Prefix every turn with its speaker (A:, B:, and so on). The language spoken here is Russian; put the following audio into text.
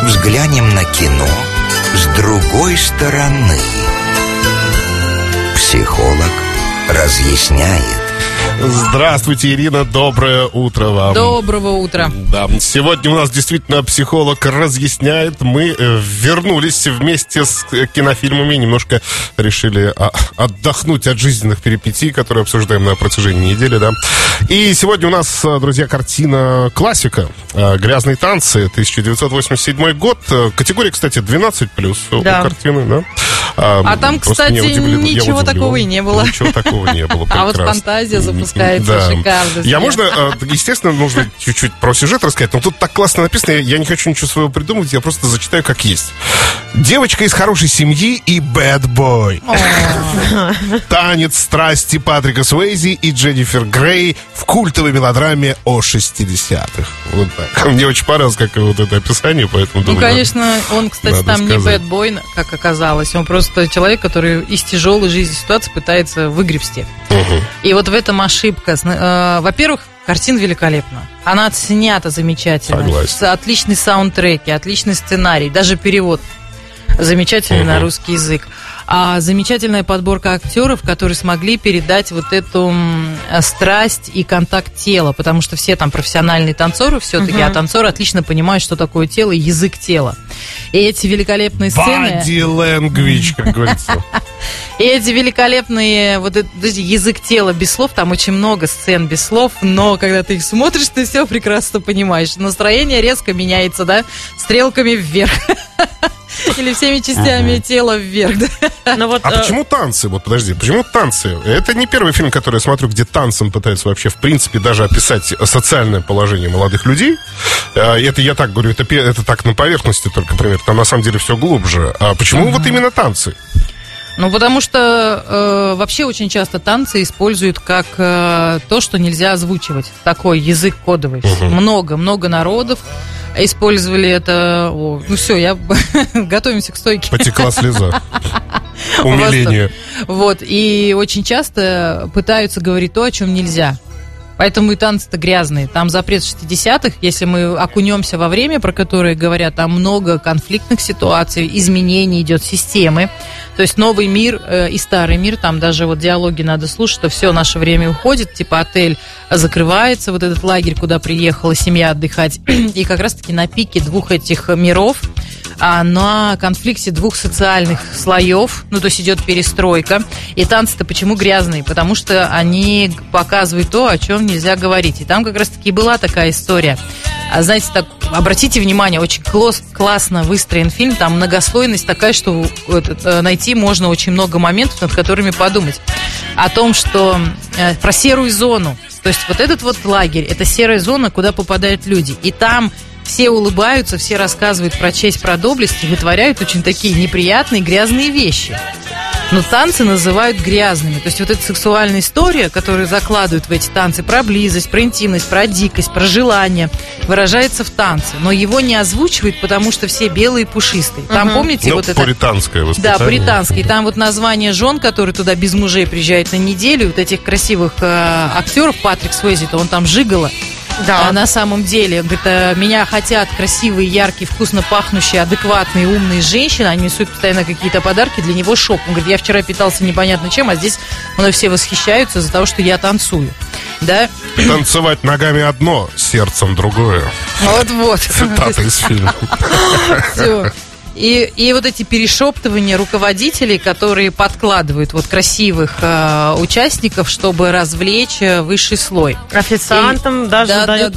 A: взглянем на кино с другой стороны. Психолог разъясняет.
B: Здравствуйте, Ирина, доброе утро вам.
C: Доброго утра.
B: Да, сегодня у нас действительно психолог разъясняет. Мы вернулись вместе с кинофильмами, немножко решили отдохнуть от жизненных перипетий, которые обсуждаем на протяжении недели, да. И сегодня у нас, друзья, картина классика «Грязные танцы», 1987 год. Категория, кстати, 12+,
C: да.
B: У картины, да.
C: А там, кстати, ничего такого и не было.
B: Ничего такого не было, прекрасно.
C: А вот фантазия запускается,
B: да.
C: шикарно.
B: Естественно, нужно чуть-чуть про сюжет рассказать, но тут так классно написано, я не хочу ничего своего придумывать, я просто зачитаю как есть. Девочка из хорошей семьи и bad boy. Танец страсти Патрика Суэйзи и Дженнифер Грей в культовой мелодраме о 60-х. Вот так. Мне очень понравилось, как вот это описание, поэтому думаю,
C: конечно, он, кстати, там не bad boy, как оказалось. Он просто человек, который из тяжелой жизненной ситуации пытается выгребсти. И вот в этом ошибка. Во-первых, картина великолепна. Она отснята замечательно.
B: Согласен.
C: Отличный саундтреки, отличный сценарий, даже перевод замечательный на русский язык. А замечательная подборка актеров, которые смогли передать вот эту страсть и контакт тела, потому что все там профессиональные танцоры все-таки, а танцоры отлично понимают, что такое тело и язык тела. И эти великолепные сцены...
B: Body language, как говорится.
C: И эти великолепные, вот этот язык тела без слов, там очень много сцен без слов, но когда ты их смотришь, ты все прекрасно понимаешь. Настроение резко меняется, да, стрелками вверх. Или всеми частями тела вверх.
B: Почему танцы? Вот подожди, почему танцы? Это не первый фильм, который я смотрю, где танцем пытаются вообще, в принципе, даже описать социальное положение молодых людей. Это я так говорю, это так на поверхности только пример. Там на самом деле все глубже. А почему вот именно танцы?
C: Ну, потому что вообще очень часто танцы используют как то, что нельзя озвучивать. Такой язык кодовый. Много народов использовали это. Ну все, готовимся к стойке.
B: Потекла слеза. Умиление.
C: Вот, и очень часто пытаются говорить то, о чем нельзя. Поэтому и танцы-то грязные. Там запрет 60-х, если мы окунемся во время, про которое говорят, там много конфликтных ситуаций, изменений идет системы. То есть новый мир и старый мир, там даже вот диалоги надо слушать, что все, наше время уходит, типа отель закрывается, вот этот лагерь, куда приехала семья отдыхать. И как раз-таки на пике двух этих миров, на конфликте двух социальных слоев, ну, то есть идет перестройка. И танцы-то почему грязные? Потому что они показывают то, о чем нельзя говорить. И там как раз-таки была такая история. Знаете, так, обратите внимание, очень классно выстроен фильм, там многослойность такая, что найти можно очень много моментов, над которыми подумать. О том, что про серую зону. То есть вот этот вот лагерь, это серая зона, куда попадают люди. И там все улыбаются, все рассказывают про честь, про доблесть и вытворяют очень такие неприятные, грязные вещи. Но танцы называют грязными. То есть вот эта сексуальная история, которую закладывают в эти танцы, про близость, про интимность, про дикость, про желание, выражается в танце. Но его не озвучивают, потому что все белые и пушистые. Там, помните, вот это...
B: пуританское воспитание.
C: Да, пуританское. И там вот название жен, которые туда без мужей приезжают на неделю, вот этих красивых актеров, Патрик Суэйзи, то он там жигало. Да. А на самом деле, говорит, меня хотят красивые, яркие, вкусно пахнущие, адекватные, умные женщины, они несут постоянно какие-то подарки, для него шок. Он говорит, я вчера питался непонятно чем, а здесь все восхищаются из-за того, что я танцую. Да?
B: Танцевать ногами одно, сердцем другое.
C: Вот-вот.
B: Цитата из фильма.
C: Все. И вот эти перешептывания руководителей, которые подкладывают вот красивых участников, чтобы развлечь высший слой.
D: Официантам даже дают